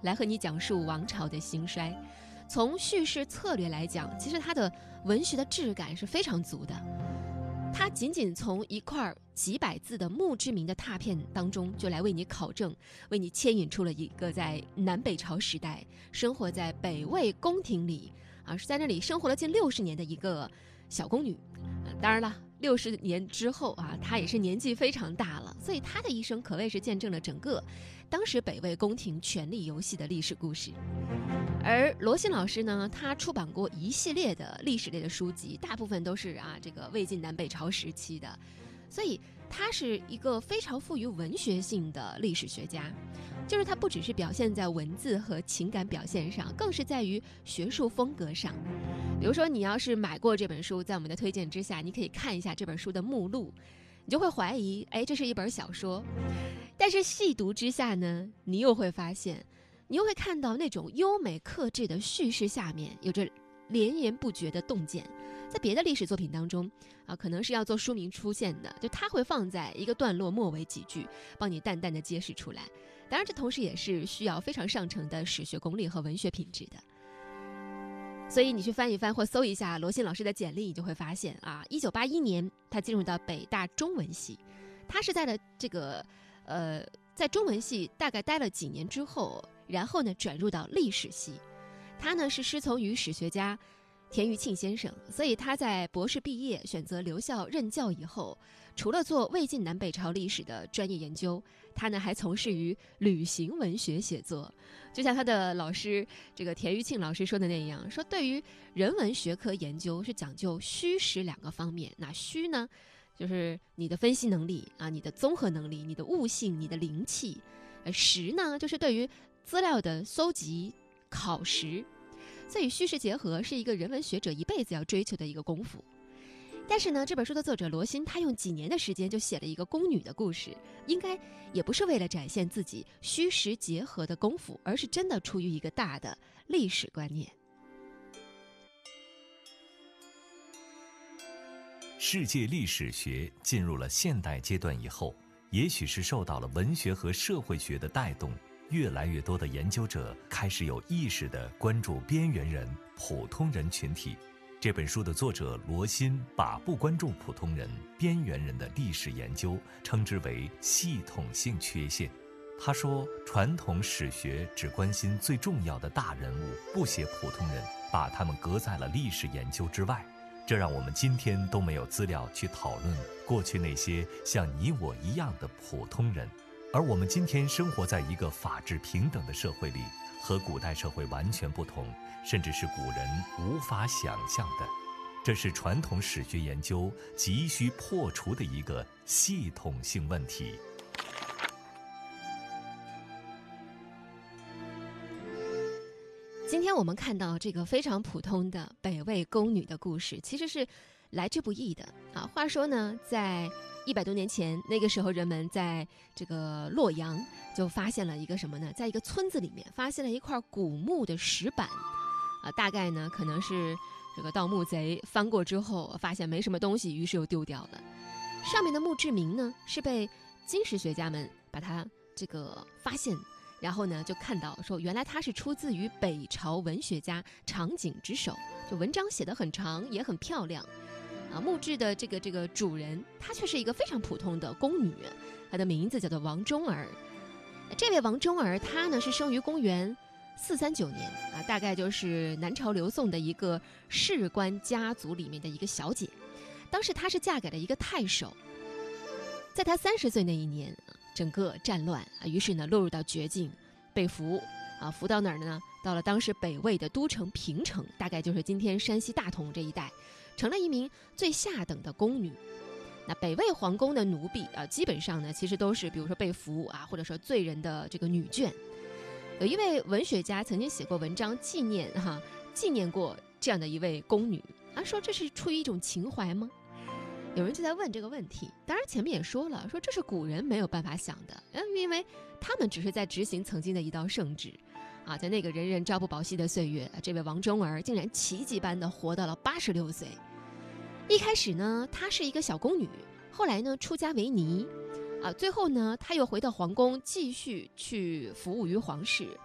来和你讲述王朝的兴衰。从叙事策略来讲，其实它的文学的质感是非常足的。它仅仅从一块几百字的墓志铭的拓片当中，就来为你考证，为你牵引出了一个在南北朝时代生活在北魏宫廷里是在那里生活了近60年的一个小宫女。当然了，60年之后她也是年纪非常大了，所以她的一生可谓是见证了整个当时北魏宫廷权力游戏的历史故事。而罗新老师呢，他出版过一系列的历史类的书籍，大部分都是这个魏晋南北朝时期的，所以他是一个非常富于文学性的历史学家。就是他不只是表现在文字和情感表现上，更是在于学术风格上。比如说你要是买过这本书，在我们的推荐之下，你可以看一下这本书的目录，你就会怀疑这是一本小说。但是细读之下呢，你又会发现，你又会看到那种优美克制的叙事下面有着连绵不绝的洞见。在别的历史作品当中可能是要做书名出现的，就它会放在一个段落末尾几句，帮你淡淡的揭示出来。当然这同时也是需要非常上乘的史学功力和文学品质的。所以你去翻一翻或搜一下罗新老师的简历，你就会发现1981年他进入到北大中文系。他是在了这个在中文系大概待了几年之后，然后呢转入到历史系。他呢是师从于史学家田余庆先生，所以他在博士毕业选择留校任教以后，除了做魏晋南北朝历史的专业研究，他呢还从事于旅行文学写作。就像他的老师这个田余庆老师说的那样，说对于人文学科研究是讲究虚实2个方面。那虚呢就是你的分析能力你的综合能力，你的悟性，你的灵气。实呢就是对于资料的搜集考实。所以虚实结合是一个人文学者一辈子要追求的一个功夫。但是呢，这本书的作者罗新他用几年的时间就写了一个宫女的故事，应该也不是为了展现自己虚实结合的功夫，而是真的出于一个大的历史观念。 世界历史学进入了现代阶段以后，也许是受到了文学和社会学的带动，越来越多的研究者开始有意识地关注边缘人、普通人群体。这本书的作者罗新把不关注普通人、边缘人的历史研究称之为系统性缺陷。他说，传统史学只关心最重要的大人物，不写普通人，把他们隔在了历史研究之外。这让我们今天都没有资料去讨论过去那些像你我一样的普通人。而我们今天生活在一个法治平等的社会里，和古代社会完全不同，甚至是古人无法想象的。这是传统史学研究急需破除的一个系统性问题。 今天我们看到这个非常普通的北魏宫女的故事，其实是来之不易的话说呢，在100多年前，那个时候人们在这个洛阳就发现了一个什么呢？在一个村子里面发现了一块古墓的石板大概呢可能是这个盗墓贼翻过之后发现没什么东西，于是又丢掉了。上面的墓志铭呢是被金石学家们把它这个发现，然后呢就看到说原来它是出自于北朝文学家场景之手，就文章写得很长也很漂亮墓志的这个主人她却是一个非常普通的宫女，她的名字叫做王忠儿。这位王忠儿她呢是生于公元439年大概就是南朝刘宋的一个士官家族里面的一个小姐。当时她是嫁给了一个太守，在她30岁那一年整个战乱于是呢落入到绝境，被俘俘到哪儿呢？到了当时北魏的都城平城，大概就是今天山西大同这一带，成了一名最下等的宫女。那北魏皇宫的奴婢基本上呢其实都是比如说被俘或者说罪人的这个女眷。有一位文学家曾经写过文章纪念过这样的一位宫女说这是出于一种情怀吗？有人就在问这个问题。当然前面也说了，说这是古人没有办法想的，因为他们只是在执行曾经的一道圣旨在那个人人朝不保夕的岁月，这位王忠儿竟然奇迹般的活到了86岁。一开始呢她是一个小宫女，后来呢出家为尼最后呢她又回到皇宫继续去服务于皇室。